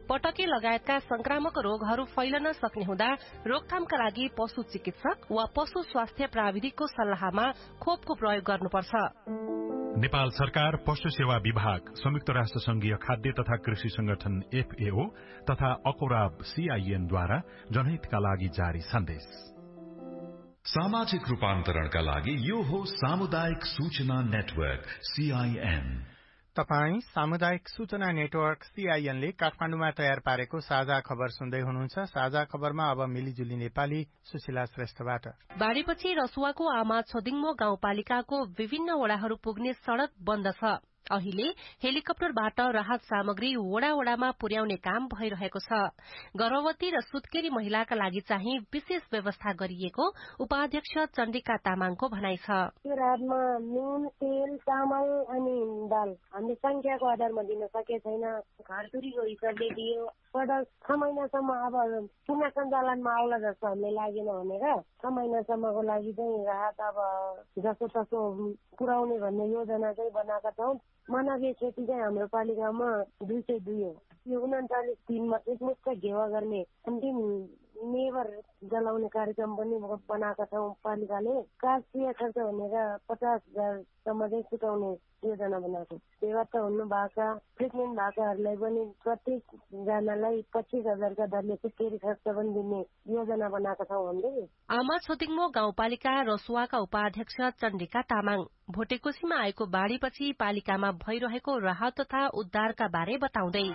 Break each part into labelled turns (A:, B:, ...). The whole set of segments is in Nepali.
A: पटके लगायतका संक्रामक रोगहरू फैलन सक्ने हुँदा रोकथामका लागि पशु चिकित्सक वा पशु स्वास्थ्य प्राविधिकको सल्लाहमा खोपको प्रयोग गर्नुपर्छ।
B: नेपाल सरकार, पशु सेवा विभाग, संयुक्त राष्ट्र संघीय खाद्य तथा कृषि संगठन FAO तथा अकोराब CIN द्वारा जनहितका लागि जारी सन्देश।
C: सामाजिक रूपान्तरणका लागि यो हो सामुदायिक सूचना नेटवर्क CIN।
D: तपाई सामुदायिक सूचना नेटवर्क CIN ले काठमाडौँमा तयार पारेको साझा खबर सुन्दै हुनुहुन्छ। साझा खबरमा अब मिलिजुली नेपाली सुशीला श्रेष्ठबाट।
A: बाढीपछि रसुवाको आमा छोदिङमो गाउँपालिकाको विभिन्न वडाहरू पुग्ने सड़क बन्द छ। अहिले हेलिकप्टरबाट राहत सामग्री वडा वडामा पुर्याउने काम भइरहेको छ। गर्भवती र सुत्केरी महिलाका लागि चाहिँ विशेष व्यवस्था गरिएको उपाध्यक्ष चण्डिका तामाङको भनाइ छ।
E: यो रातमा नुन, तेल, चामल अनि दाल हामीले संख्याको आधारमा दिन सके छैन। घरधुरीको हिसाबले दियो। पटक 6 महिनासम्म अब पुनः सञ्चालनमा आउला जस्तो हामीले लागेन भनेर 6 महिनासम्मको लागि चाहिँ राहत अब जसो तसो पुर्याउने भन्ने योजना चाहिँ बनाएका छौँ। मानवीय क्षति चाहिँ हाम्रो पालिकामा 202 हो। यो 39 दिनमा एकमुष्ट घेवा गर्ने अन्तिम नेबर जलाउने कार्यक्रम पनि बनाएका छौँ। पालिकाले राष्ट्रिय खर्च भनेर 50,000 सम्म चाहिँ छुटाउने योजना बनाएको। बेवार्ता हुनु भएका प्रेग्नेन्ट भएकाहरूलाई पनि प्रत्येक जनालाई 25,000 का दरले सुत्केरी खर्च पनि दिने योजना बनाएका छौँ हामीले।
A: आमा छोदिङमो गाउँपालिका रसुवाका उपाध्यक्ष चण्डिका तामाङ भोटेकोशीमा आएको बाढ़ीपछि पालिकामा भइरहेको राहत तथा उद्धारका बारे बताउँदै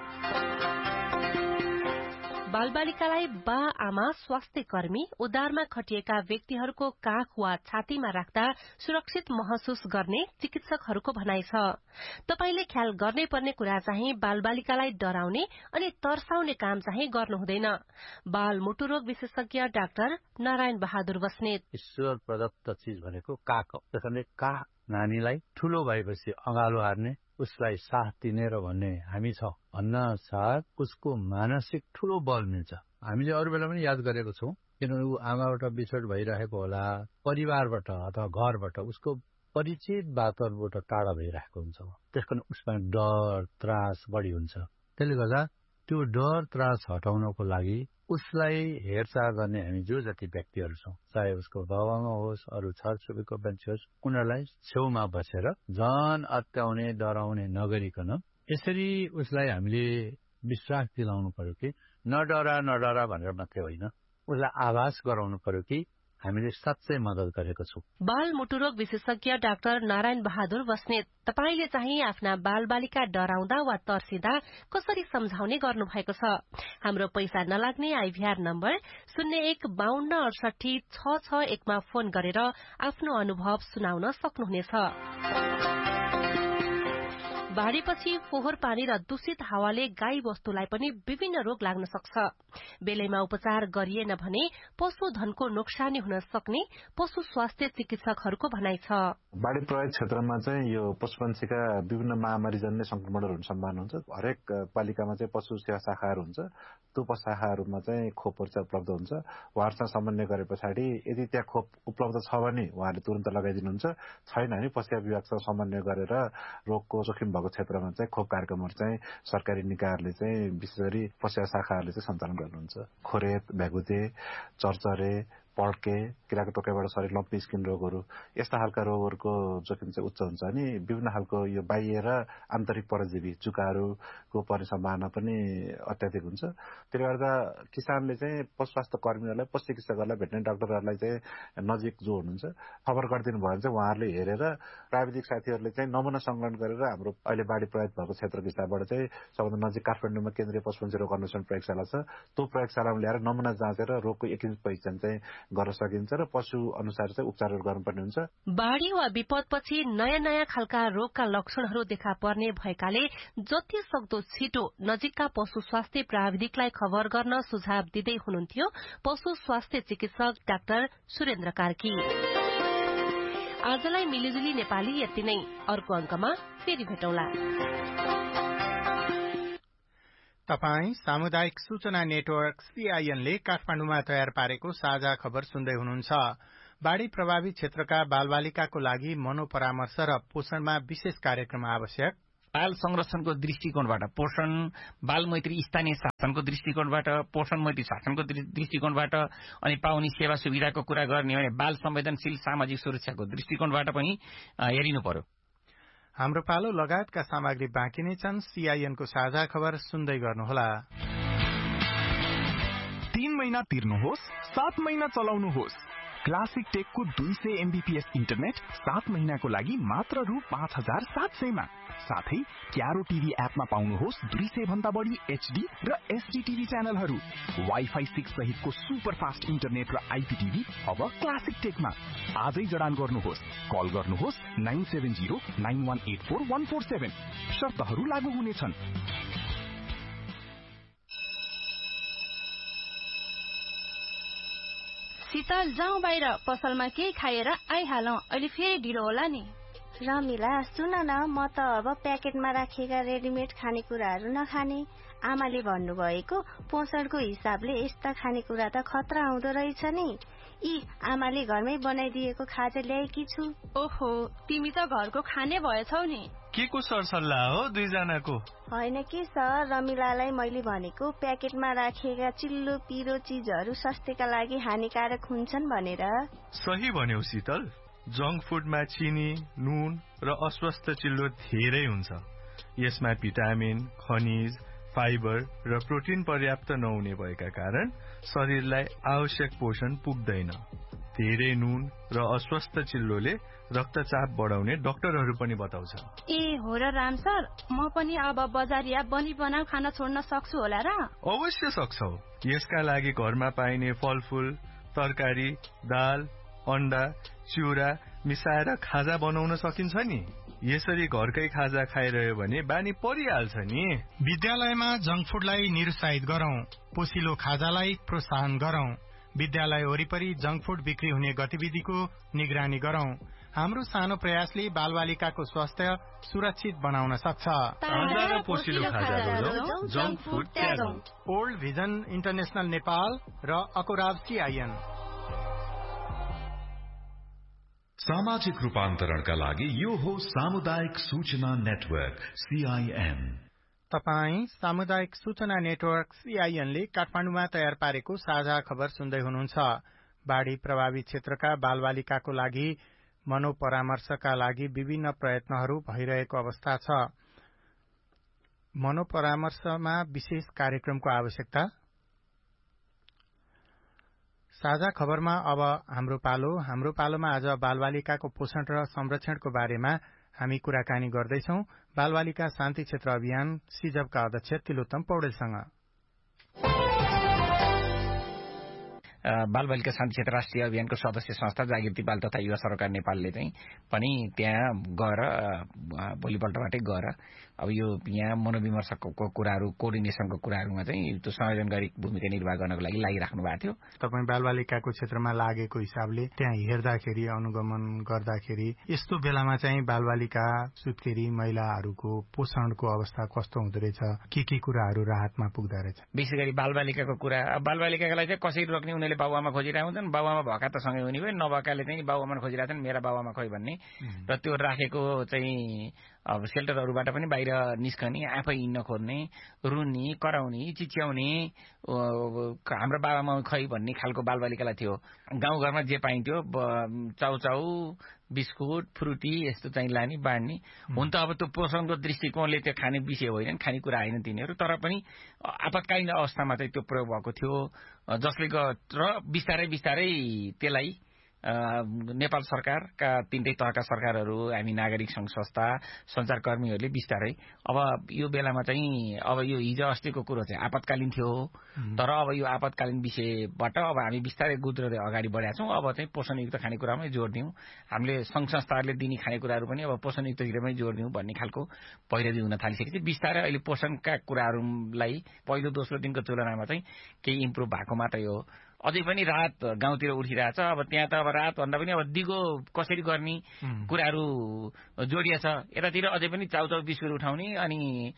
A: बालबालिकालाई बा आमा स्वास्थ्य कर्मी उद्धारमा खटिएका व्यक्तिहरूको काख वा छातीमा राख्दा सुरक्षित महसुस गर्ने चिकित्सकहरूको भनाइ छ। तपाईले ख्याल गर्नै पर्ने कुरा चाहिँ बालबालिकालाई डराउने अनि तर्साउने काम चाहिँ गर्नु हुँदैन। बाल मुटुरोग विशेषज्ञ डाक्टर नारायण बहादुर बस्नेत।
F: ईश्वर प्रदत्त चीज भनेको काख हो। त्यसैले काख नानीलाई ठूलो भएपछि अँगालो हार्ने, उसलाई साथ दिने र भन्ने हामी छ भन्न साथ उसको मानसिक ठूलो बल मिल्छ। हामीले अरू बेला पनि याद गरेको छौं, किनभने ऊ आमाबाट बिछोड भइरहेको होला, परिवारबाट अथवा घरबाट उसको परिचित वातावरणबाट टाढा भइरहेको हुन्छ। त्यसकारण उसमा डर त्रास बढी हुन्छ। त्यसले गर्दा त्यो डर त्रास हटाउनको लागि उसलाई हेरचाह गर्ने हामी जो जति व्यक्तिहरू छौं, चाहे उसको बाबामा होस् अरू छरछिमेकीको मान्छे होस्, उनीहरूलाई छेउमा बसेर झन अत्याउने डराउने नगरिकन यसरी उसलाई हामीले विश्वास दिलाउनु पर्यो कि नडरा भनेर मात्रै होइन, उसलाई आभास गराउनु पर्यो कि हामीले साँच्चै मद्दत गरेको छौं।
A: बाल मुटुरोग विशेषज्ञ डाक्टर नारायण बहादुर बस्नेत, तपाईले चाहिँ आफ्ना बालबालिका डराउँदा वा तर्सिँदा कसरी सम्झाउने गर्नु भएको छ? हाम्रो पैसा नलाग्ने IVR नम्बर 0152686661 मा फोन गरेर आफ्नो अनुभव सुनाउन सक्नुहुनेछ। बाढ़ीपछि फोहोर पानी र दूषित हावाले गाई वस्तुलाई पनि विभिन्न रोग लाग्न सक्छ। बेलैमा उपचार गरिएन भने पशुधनको नोक्सानी हुन सक्ने पशु स्वास्थ्य चिकित्सकहरूको भनाइ छ।
G: बाढ़ी प्रभावित क्षेत्रमा चाहिँ यो पशुपन्छीका विभिन्न महामारी जन्य संक्रमणहरू हुने सम्भावना हुन्छ। हरेक पालिकामा चाहिँ पशु सेवा शाखाहरू हुन्छ। त्यो शाखाहरूमा चाहिँ खोपहरू चाहिँ उपलब्ध हुन्छ। उहाँहरूसँग समन्वय गरे पछाडि यदि त्यहाँ खोप उपलब्ध छ भने उहाँहरूले तुरन्त लगाइदिनुहुन्छ, छैन भने पशु विभागसँग समन्वय गरेर रोगको जोखिम भएको क्षेत्रमा चाहिँ खोप कार्यक्रमहरू चाहिँ सरकारी निकायहरूले चाहिँ विशेष गरी पशु शाखाहरूले चाहिँ सञ्चालन गर्नुहुन्छ। खोरेत, भ्यागुते, चरचरे, पड्के, किराको टोकाइबाट शरीर लम्पी स्किन रोगहरू, यस्ता खालका रोगहरूको जोखिम चाहिँ उच्च हुन्छ। अनि विभिन्न खालको यो बाह्य र आन्तरिक परजीवी चुकाहरूको पर्ने सम्भावना पनि अत्याधिक हुन्छ। त्यसले गर्दा किसानले चाहिँ पशु स्वास्थ्य कर्मीहरूलाई, पशु चिकित्सकहरूलाई, भेटनेरी डाक्टरहरूलाई चाहिँ नजिक जो हुनुहुन्छ खबर गरिदिनु भयो भने चाहिँ उहाँहरूले हेरेर प्राविधिक साथीहरूले चाहिँ नमुना संकलन गरेर हाम्रो अहिले बाढ़ी प्रभावित भएको क्षेत्रको हिसाबबाट चाहिँ सबभन्दा नजिक काठमाडौँमा केन्द्रीय पशुपन्छी रोग अन्वेषण प्रयोगशाला छ। त्यो प्रयोगशालामा ल्याएर नमुना जाँचेर रोगको एकीकृत पहिचान चाहिँ गर्न सकिन्छ र पशु अनुसार चाहिँ उपचारहरू गर्नुपर्ने हुन्छ।
A: बाढ़ी वा विपदपछि नयाँ खालका रोगका लक्षणहरू देखा पर्ने भएकाले जति सक्दो छिटो नजिकका पशु स्वास्थ्य प्राविधिकलाई खबर गर्न सुझाव दिँदै हुनुहुन्थ्यो पशु स्वास्थ्य चिकित्सक डाक्टर सुरेन्द्र कार्की। आजलाई मिलिजुली नेपाली यति नै। अर्को अंकमा फेरि भेटौँला।
D: तपाई सामुदायिक सूचना नेटवर्क CIN ले काठमाडौँमा तयार पारेको साझा खबर सुन्दै हुनुहुन्छ। बाढ़ी प्रभावित क्षेत्रका बालबालिकाको लागि मनोपरामर्श र पोषणमा विशेष कार्यक्रम आवश्यक।
H: बाल संरक्षणको दृष्टिकोणबाट, पोषण बाल मैत्री स्थानीय शासनको दृष्टिकोणबाट, पोषण मैत्री शासनको दृष्टिकोणबाट, अनि पाउने सेवा सुविधाको कुरा गर्ने भने बाल संवेदनशील सामाजिक सुरक्षाको दृष्टिकोणबाट पनि हेरिनु पर्यो।
D: हाम्रो पालो लगायतका सामग्री बाँकी नै छन्। सीआईएनको साझा खबर सुन्दै गर्नुहोला।
I: 3 महिना तिर्नुहोस्, 7 महिना चलाउनुहोस्। क्लासिक टेकको 200 MBPS इन्टरनेट 7 महिनाको लागि मात्र रु 5700 मा। साथै क्यारो टिभी एपमा पाउनुहोस् 200 भन्दा बढी HD र SD टिभी च्यानलहरू। वाइफाई 6 सहितको सुपर फास्ट इन्टरनेट र IPTV अब क्लासिक टेकमा। आजै जडान गर्नुहोस्। कल गर्नुहोस् 9709184147। शर्तहरू लागू हुनेछन्।
J: शीतल, जाउँ बाहिर, पसलमा केही खाएर आइहालौं, अहिले फेरि ढिलो होला नि।
K: रमिला, सुन न, म त अब प्याकेटमा राखेका रेडिमेड खानेकुराहरू नखाने। आमाले भन्नुभएको पोषणको हिसाबले यस्ता खानेकुरा त खतरा हुँदो रहेछ नि। आमाले घरमै बनाइदिएको खाजा ल्याएकी छु।
J: ओहो, तिमी त घरको खाने भएछौ नि।
L: के को सरसल्लाह हो दुईजनाको?
K: होइन के सर, रमिलालाई मैले भनेको प्याकेटमा राखेका चिल्लो पिरो चीजहरू स्वास्थ्यका लागि हानिकारक हुन्छन् भनेर।
L: सही भन्यौ शीतल। जंक फुडमा चिनी, नुन र अस्वस्थ चिल्लो धेरै हुन्छ। यसमा भिटामिन, खनिज, फाइबर र प्रोटिन पर्याप्त नहुने भएका कारण शरीरलाई आवश्यक पोषण पुग्दैन। धेरै नुन र अस्वस्थ चिल्लोले रक्तचाप बढाउने डाक्टरहरू पनि बताउँछ।
J: ए हो र राम सर, म पनि अब बजारिया बनी बनाऊ खाना छोड्न सक्छु होला र?
L: अवश्य सक्छौ। यसका लागि घरमा पाइने फलफूल, तरकारी, दाल, अन्डा, चिउरा मिसाएर खाजा बनाउन सकिन्छ नि। यसरी घरकै खाजा खाइरह्यो भने बानी परिहाल्छ नि।
D: विद्यालयमा जंक फुडलाई निरुत्साहित गरौं, पोसिलो खाजालाई प्रोत्साहन गरौं। विद्यालय वरिपरि जंक फुड बिक्री हुने गतिविधिको निगरानी गरौं। हाम्रो सानो प्रयासले बालबालिकाको स्वास्थ्य सुरक्षित बनाउन सक्छ। ओल्ड भिजन इन्टरनेशनल नेपाल र अकोराब CIN।
C: सामाजिक रूपान्तरणका लागि यो हो सामुदायिक सूचना नेटवर्क CIN।
D: तपाई सामुदायिक सूचना नेटवर्क CIN ले काठमाडौँमा तयार पारेको साझा खबर सुन्दै हुनुहुन्छ। बाढ़ी प्रभावित क्षेत्रका बालबालिकाको लागि मनोपरामर्शका लागि विभिन्न प्रयत्नहरू भइरहेको अवस्था छ। मनोपरामर्शमा विशेष कार्यक्रमको आवश्यकता। साझा खबरमा अब हाम्रो पालोमा आज बालबालिकाको पोषण र संरक्षणको बारेमा हामी कुराकानी गर्दैछौ बालबालिका शान्ति क्षेत्र अभियान सिजबका अध्यक्ष तिलोत्तम पौडेलसँग।
H: बालबालिका शान्ति क्षेत्र राष्ट्रिय अभियानको सदस्य संस्था जागृति बाल तथा युवा सरकार नेपालले चाहिँ पनि त्यहाँ गएर भोलिपल्टबाटै गएर अब यो यहाँ मनोविमर्शको कुराहरू, कोअर्डिनेसनको कुराहरूमा चाहिँ त्यो संयोजन गरी भूमिका निर्वाह गर्नको लागि लागिराख्नु भएको थियो।
D: तपाईँ बालबालिकाको क्षेत्रमा लागेको हिसाबले त्यहाँ हेर्दाखेरि, अनुगमन गर्दाखेरि यस्तो बेलामा चाहिँ बालबालिका, सुत्केरी महिलाहरूको पोषणको अवस्था कस्तो हुँदो रहेछ, के कुराहरू राहतमा पुग्दो रहेछ?
H: विशेष गरी बालबालिकाको कुरा, बालबालिकाको लागि चाहिँ कसरी रोक्ने, उनीहरूले बाबुआमा खोजिरहेका हुन्छन्। बाबुआमा भएका त सँगै हुने भयो, नभएकाले चाहिँ बाबुआमा खोजिरहेका छन्, मेरा बाबुआमा खोइ भन्ने। र त्यो राखेको चाहिँ अब सेल्टरहरूबाट पनि बाहिर निस्कने, आफै हिँड्न खोज्ने, रुने, कराउने, चिच्याउने, हाम्रो बाबामा खै भन्ने खालको बालबालिकालाई थियो। गाउँघरमा जे पाइन्थ्यो चाउचाउ, बिस्कुट, फ्रुटी यस्तो चाहिँ लाने, बाँड्ने। हुन त अब त्यो पोषणको दृष्टिकोणले त्यो खाने विषय होइन, खानेकुरा होइन तिनीहरू, तर पनि आपतकालीन अवस्थामा चाहिँ त्यो प्रयोग भएको थियो। जसले र बिस्तारै त्यसलाई नेपाल सरकारका तीनटै तहका सरकारहरू, हामी नागरिक संघ संस्था, सञ्चारकर्मीहरूले बिस्तारै अब यो बेलामा चाहिँ अब यो हिजो अस्तिको कुरो चाहिँ आपतकालीन थियो, तर अब यो आपतकालीन विषयबाट अब हामी बिस्तारै गुज्रदै अगाडि बढेका छौँ। अब चाहिँ पोषणयुक्त खानेकुरामै जोड दिउँ, हामीले संघ संस्थाहरूले दिने खानेकुराहरू पनि अब पोषणयुक्ततिरमै जोड दिउँ भन्ने खालको पैरवी हुन थालिसकेपछि बिस्तारै अहिले पोषणका कुराहरूलाई पहिलो दोस्रो दिनको तुलनामा चाहिँ केही इम्प्रुभ भएको मात्रै हो। अझै पनि रात गाउँतिर उठिरहेछ। अब त्यहाँ त अब रातभन्दा पनि अब दिगो कसरी गर्ने कुराहरू जोडिया छ। यतातिर अझै पनि चाउचाउ बिस्कुट उठाउने अनि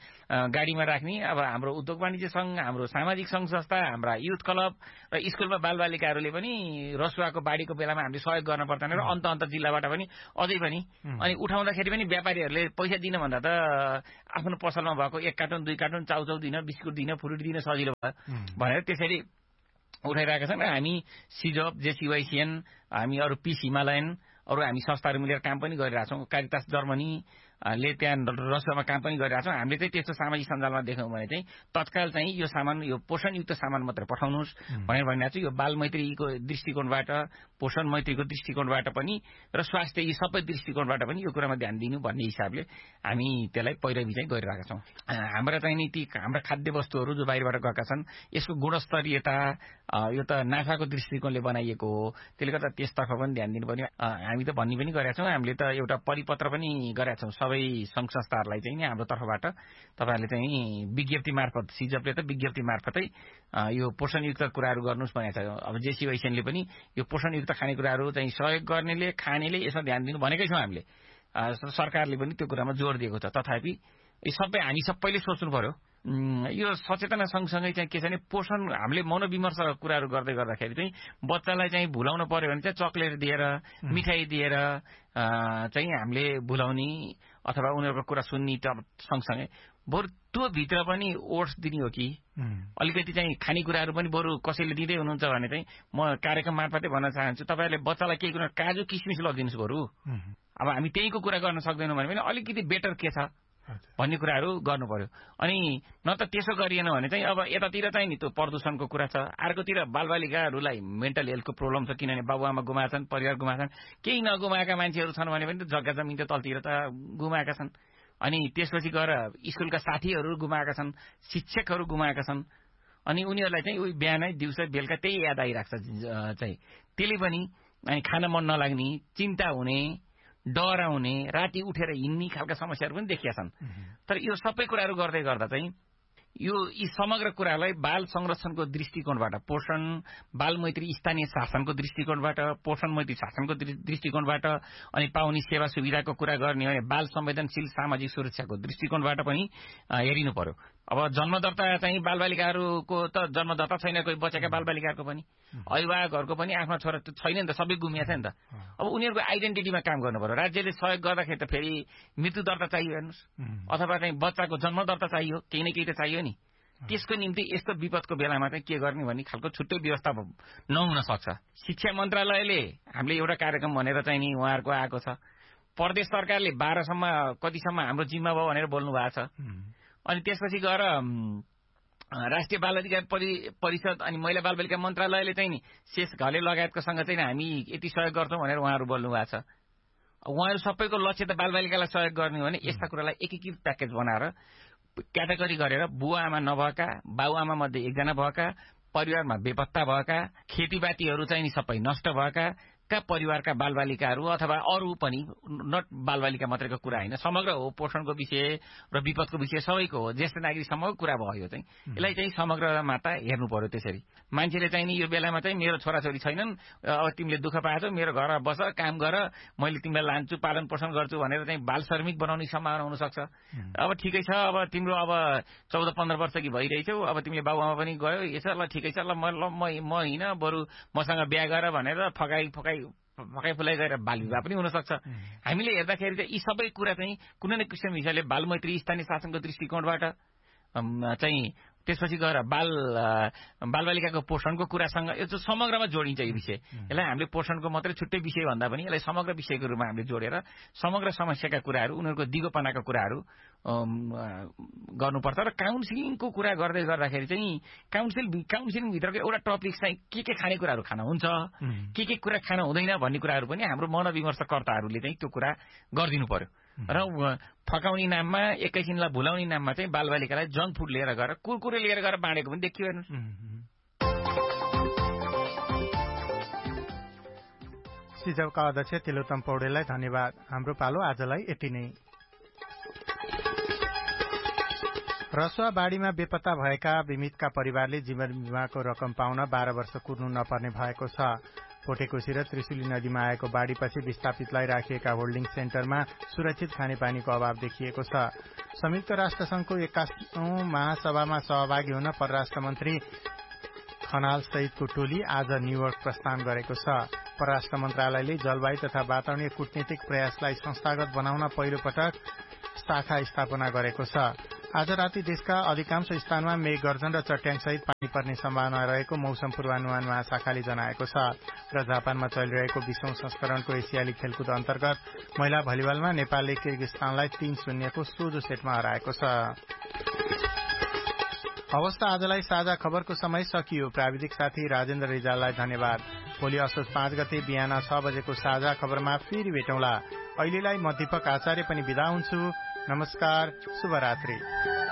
H: गाडीमा राख्ने। अब हाम्रो उद्योग वाणिज्य संघ, हाम्रो सामाजिक संघ संस्था, हाम्रा युथ क्लब र स्कुलमा बालबालिकाहरूले पनि रसुवाको बाढीको बेलामा हामीले सहयोग गर्न पर्दैन र अन्त जिल्लाबाट पनि अझै पनि अनि उठाउँदाखेरि पनि व्यापारीहरूले पैसा दिन भन्दा त आफ्नो पसलमा भएको 1 कार्टुन 2 कार्टुन चाउचाउ दिन, बिस्कुट दिन, फ्रुट दिन सजिलो भयो भनेर त्यसरी उठाइरहेका छन्। र हामी सिजप, जेसीवाईसीएन, हामी अरू पिस हिमालयन, अरू हामी संस्थाहरू मिलेर काम पनि गरिरहेछौँ। कारितास जर्मनीले त्यहाँ रसुवामा काम पनि गरिरहेछौँ। हामीले चाहिँ त्यस्तो सामाजिक सञ्जालमा देख्यौँ भने चाहिँ तत्काल चाहिँ यो सामान, यो पोषणयुक्त सामान मात्रै पठाउनुहोस् भनेर भनिरहेको छु। यो बाल मैत्रीको दृष्टिकोणबाट, पोषण मैत्रीको दृष्टिकोणबाट पनि र स्वास्थ्य यी सबै दृष्टिकोणबाट पनि यो कुरामा ध्यान दिनु भन्ने हिसाबले हामी त्यसलाई पैरवी चाहिँ गरिरहेका छौँ। हाम्रा चाहिँ नि ती हाम्रा खाद्य वस्तुहरू जो बाहिरबाट गएका छन् यसको गुणस्तरीयता यो त नाफाको दृष्टिकोणले बनाइएको हो। त्यसले गर्दा त्यसतर्फ पनि ध्यान दिनुपर्ने हामी त भन्ने पनि गरेका छौँ। हामीले त एउटा परिपत्र पनि गरेका छौँ सबै संघ संस्थाहरूलाई चाहिँ नि हाम्रो तर्फबाट तपाईँहरूले चाहिँ विज्ञप्ति मार्फत, सिजपले त विज्ञप्ति मार्फतै यो पोषणयुक्त कुराहरू गर्नुहोस् भनेको छ। अब जेसीवाईसीएनले पनि यो पोषणयुक्त खानेकुराहरू चाहिँ सहयोग गर्नेले, खानेले यसमा ध्यान दिनु भनेकै छौँ हामीले। सरकारले पनि त्यो कुरामा जोड दिएको छ। तथापि यो सबै हामी सबैले सोच्नु पर्यो। यो सचेतना सँगसँगै चाहिँ के छ भने पोषण हामीले मनोविमर्श कुराहरू गर्दै गर्दाखेरि चाहिँ बच्चालाई चाहिँ भुलाउन पर्यो भने चाहिँ चक्लेट दिएर, मिठाई दिएर चाहिँ हामीले भुलाउने अथवा उनीहरूको कुरा सुन्ने सँगसँगै बरु त्यो भित्र पनि ओट्स दिने हो कि अलिकति चाहिँ खानेकुराहरू पनि बरु कसैले दिँदै हुनुहुन्छ भने चाहिँ म कार्यक्रम मार्फतै भन्न चाहन्छु तपाईँहरूले बच्चालाई केही कुरा काजु किसमिस लगिदिनुहोस् बरु। अब हामी त्यहीको कुरा गर्न सक्दैनौँ भने पनि अलिकति बेटर के छ भन्ने कुराहरू गर्नु पर्यो। अनि न त त्यसो गरिएन भने चाहिँ अब यतातिर चाहिँ नि त्यो प्रदूषणको कुरा छ, अर्कोतिर बालबालिकाहरूलाई मेन्टल हेल्थको प्रब्लम छ। किनभने बाबुआमा गुमाएछन्, परिवार गुमाएछन्, केही नगुमाएका मान्छेहरू छन् भने पनि त जग्गा जमिन त तलतिर त गुमाएका छन्। अनि त्यसपछि गएर स्कुलका साथीहरू गुमाएका छन्, शिक्षकहरू गुमाएका छन्। अनि उनीहरूलाई चाहिँ उही बिहानै दिउँसो बेलुका त्यही याद आइरहेको छ चाहिँ। त्यसले पनि अनि खाना मन नलाग्ने, चिन्ता हुने, डराउने, राति उठेर हिँड्ने खालका समस्याहरू पनि देखिया छन्। तर यो सबै कुराहरू गर्दै गर्दा चाहिँ यी समग्र कुरालाई बाल संरक्षणको दृष्टिकोणबाट, पोषण बाल मैत्री स्थानीय शासनको दृष्टिकोणबाट, पोषण मैत्री शासनको दृष्टिकोणबाट अनि पाउने सेवा सुविधाको कुरा गर्ने भने बाल संवेदनशील सामाजिक सुरक्षाको दृष्टिकोणबाट पनि हेरिनु पर्यो। अब जन्मदर्ता चाहिँ बालबालिकाहरूको त जन्मदर्ता छैन, कोही बचेका बालबालिकाहरूको पनि, अभिभावकहरूको पनि आफ्नो छोरा छैन नि त, सबै गुमिया छ नि त। अब उनीहरूको आइडेन्टिटीमा काम गर्नु पर्यो। राज्यले सहयोग गर्दाखेरि त फेरि मृत्यु दर्ता चाहियो हेर्नुहोस्, अथवा चाहिँ बच्चाको जन्म दर्ता चाहियो, केही न केही त चाहियो नि। त्यसको निम्ति यस्तो विपदको बेलामा चाहिँ के गर्ने भन्ने खालको छुट्टै व्यवस्था नहुन सक्छ। शिक्षा मन्त्रालयले हामीले एउटा कार्यक्रम भनेर चाहिँ नि उहाँहरूको आएको छ। प्रदेश सरकारले 12सम्म कतिसम्म हाम्रो जिम्मा भयो भनेर बोल्नु भएको छ। अनि त्यसपछि गएर राष्ट्रिय बाल अधिकार परिषद अनि महिला बालबालिका मन्त्रालयले चाहिँ नि शेष घले लगायतकोसँग चाहिँ हामी यति सहयोग गर्छौँ भनेर उहाँहरू बोल्नु भएको छ। उहाँहरू सबैको लक्ष्य त बालबालिकालाई सहयोग गर्ने हो भने यस्ता कुरालाई एकीकृत प्याकेज बनाएर क्याटेगोरी गरेर बुवाआमा नभएका, बाबुआमा मध्ये एकजना भएका, परिवारमा बेपत्ता भएका, खेतीपातीहरू चाहिँ नि सबै नष्ट भएका परिवारका बालबालिकाहरू अथवा अरू पनि नट बालबालिका मात्रैको कुरा होइन, समग्र हो, पोषणको विषय र विपदको विषय सबैको हो, ज्येष्ठ नागरिकसम्मको कुरा भयो। यो चाहिँ यसलाई चाहिँ समग्रमा त हेर्नु पर्यो। त्यसरी मान्छेले चाहिँ नि यो बेलामा चाहिँ मेरो छोराछोरी छैनन्, अब तिमीले दुःख पाएछौ, मेरो घरमा बस, काम गर, मैले तिमीलाई लान्छु, पालन पोषण गर्छु भनेर चाहिँ बाल श्रमिक बनाउने सम्भावना हुनसक्छ। अब ठिकै छ, अब तिम्रो अब 14-15 वर्ष कि भइरहेछौ, अब तिमीले बाबुआमा पनि गयो, यसो ल ठिकै छ, ल म हिँड, बरु मसँग बिहा गर भनेर फकाइ फुलाइ गरेर बाल विवाह पनि हुनसक्छ। हामीले हेर्दाखेरि चाहिँ यी सबै कुरा चाहिँ कुनै न किसिम हिसाबले बालमैत्री स्थानीय शासनको दृष्टिकोणबाट चाहिँ त्यसपछि गएर बालबालिकाको पोषणको कुरासँग यो चाहिँ समग्रमा जोडिन्छ। यो विषय यसलाई हामीले पोषणको मात्रै छुट्टै विषय भन्दा पनि यसलाई समग्र विषयको रूपमा हामीले जोडेर समग्र समस्याका कुराहरू, उनीहरूको दिगोपनाका कुराहरू गर्नुपर्छ। र काउन्सिलिङको कुरा गर्दै गर्दाखेरि चाहिँ काउन्सिलिङभित्रको एउटा टपिक चाहिँ के खानेकुराहरू खान हुन्छ, के कुरा खान हुँदैन भन्ने कुराहरू पनि हाम्रो मनोविमर्शकर्ताहरूले चाहिँ त्यो कुरा गरिदिनु पर्यो। र फकाउने नाममा, एकैछिनलाई भुलाउने नाममा चाहिँ बालबालिकालाई जङ्क फुड लिएर गएर, कुरकुरे लिएर गएर बाँडेको पनि देखियो हेर्नुहोस्।
D: सिजौका अध्यक्ष तिलोत्तम पौडेललाई धन्यवाद। हाम्रो पालो आजलाई यति नै। रसुवा बाढ़ीमा बेपत्ता भएका बिमितका परिवारले जीवन बीमाको रकम पाउन 12 वर्ष कुर्नु नपर्ने भएको छ। पोटेकोशी र त्रिशुली नदीमा आएको बाढ़ीपछि विस्थापितलाई राखिएका होल्डिङ सेन्टरमा सुरक्षित खानेपानीको अभाव देखिएको छ। संयुक्त राष्ट्र संघको 21औं महासभामा सहभागी हुन परराष्ट्र मन्त्री खनाल सहितको टोली आज न्यूयोर्क प्रस्थान गरेको छ। परराष्ट्र मन्त्रालयले जलवायु तथा वातावरणीय कूटनीतिक प्रयासलाई संस्थागत बनाउन पहिलो पटक शाखा स्थापना गरेको छ। आज राति देशका अधिकांश स्थानमा मेघ गर्जन र चट्याङसहित पानी पर्ने सम्भावना रहेको मौसम पूर्वानुमान महाशाखाले जनाएको छ। र जापानमा चलिरहेको 20औं संस्करणको एसियाली खेलकुद अन्तर्गत महिला भलिबलमा नेपालले किर्गिस्तानलाई 3-0 को सोझो सेटमा हराएको छ। हवस् त आजलाई साझा खबरको समय सकियो। प्राविधिक साथी राजेन्द्र रिजाललाई धन्यवाद। भोलि असोज 5 गते बिहान 6 बजेको साझा खबरमा फेरि भेटौँला। अहिलेलाई म दीपक आचार्य पनि बिदा हुन्छु। नमस्कार, शुभरात्रि।